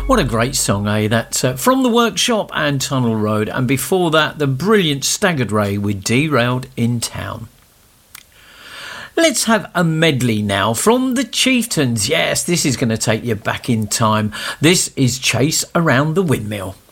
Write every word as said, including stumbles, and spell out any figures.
What a great song, eh? That's uh, From the Workshop and Tunnel Road. And before that, the brilliant Staggered Ray with Derailed in Town. Let's have a medley now from the Chieftains. Yes, this is going to take you back in time. This is Chase Around the Windmill.